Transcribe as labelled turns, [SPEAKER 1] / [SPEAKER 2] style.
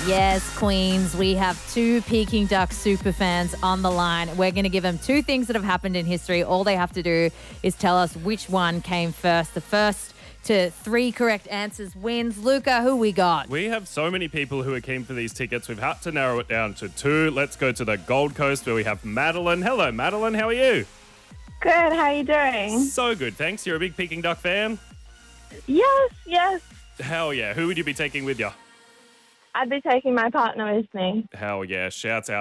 [SPEAKER 1] Yes, Queens, we have two Peking Duck super fans on the line. We're going to give them two things that have happened in history. All they have to do is tell us which one came first. The first to three correct answers wins. Luca, who we got?
[SPEAKER 2] We have so many people who are keen for these tickets. We've had to narrow it down to two. Let's go to the Gold Coast where we have Madeline. Hello, Madeline. How are you?
[SPEAKER 3] Good, how are you doing?
[SPEAKER 2] So good, thanks. You're a big Peking Duck fan?
[SPEAKER 3] Yes.
[SPEAKER 2] Hell yeah. Who would you be taking with you?
[SPEAKER 3] I'd be taking my partner with me.
[SPEAKER 2] Hell yeah. Shouts out.